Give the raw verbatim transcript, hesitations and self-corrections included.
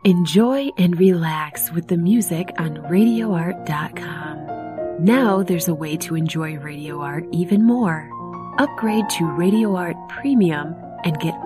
Enjoy and relax with the music on radio art dot com. Now there's a way to enjoy Radio Art even more. Upgrade to Radio Art Premium and get